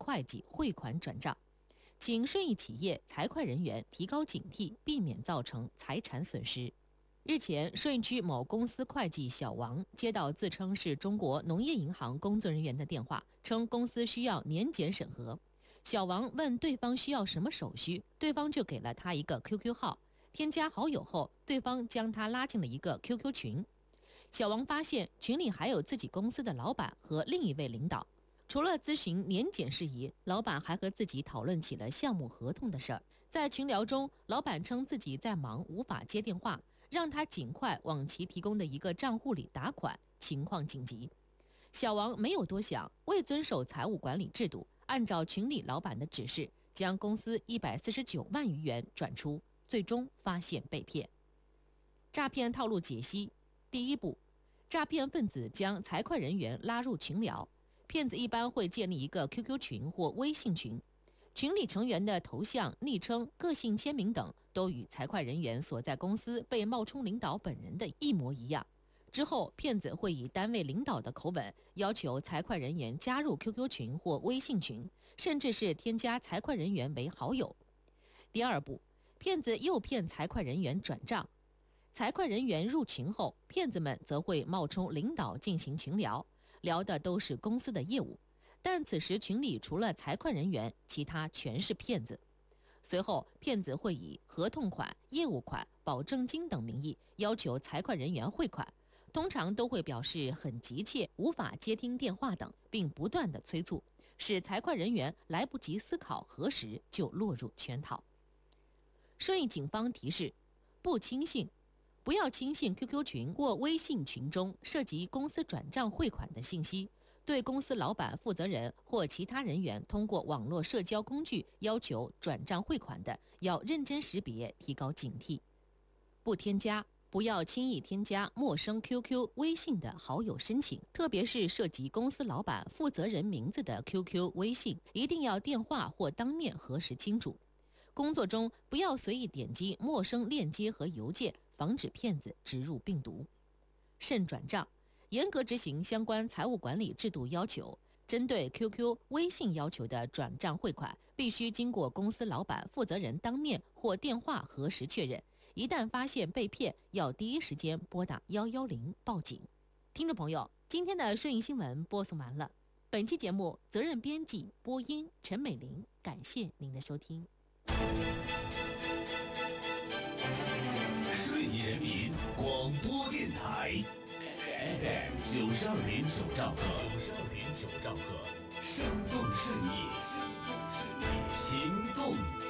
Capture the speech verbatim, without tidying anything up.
会计汇款转账，请顺义企业财会人员提高警惕，避免造成财产损失。日前，顺义区某公司会计小王接到自称是中国农业银行工作人员的电话，称公司需要年检审核。小王问对方需要什么手续，对方就给了他一个 Q Q 号，添加好友后，对方将他拉进了一个 Q Q 群。小王发现群里还有自己公司的老板和另一位领导，除了咨询年检事宜，老板还和自己讨论起了项目合同的事儿。在群聊中，老板称自己在忙，无法接电话，让他尽快往其提供的一个账户里打款，情况紧急。小王没有多想，未遵守财务管理制度，按照群里老板的指示，将公司一百四十九万余元转出，最终发现被骗。诈骗套路解析：第一步，诈骗分子将财会人员拉入群聊。骗子一般会建立一个 Q Q 群或微信群，群里成员的头像、昵称、个性签名等都与财会人员所在公司被冒充领导本人的一模一样。之后，骗子会以单位领导的口吻要求财会人员加入 Q Q 群或微信群，甚至是添加财会人员为好友。第二步，骗子诱骗财会人员转账。财会人员入群后，骗子们则会冒充领导进行群聊，聊的都是公司的业务，但此时群里除了财会人员，其他全是骗子。随后，骗子会以合同款、业务款、保证金等名义要求财会人员汇款，通常都会表示很急切，无法接听电话等，并不断的催促，使财会人员来不及思考核实就落入圈套。顺义警方提示：不轻信。不要轻信 Q Q 群或微信群中涉及公司转账汇款的信息，对公司老板、负责人或其他人员通过网络社交工具要求转账汇款的，要认真识别，提高警惕。不添加，不要轻易添加陌生 Q Q、微信的好友申请，特别是涉及公司老板、负责人名字的 Q Q、微信，一定要电话或当面核实清楚。工作中不要随意点击陌生链接和邮件，防止骗子植入病毒。慎转账，严格执行相关财务管理制度要求。针对 Q Q、微信要求的转账汇款，必须经过公司老板、负责人当面或电话核实确认。一旦发现被骗，要第一时间拨打一一零报警。听众朋友，今天的顺义新闻播送完了。本期节目责任编辑播音陈美玲，感谢您的收听。 顺义人民广播电台 F M 九十二点九兆赫，九十二点九兆赫，生动顺义，行动。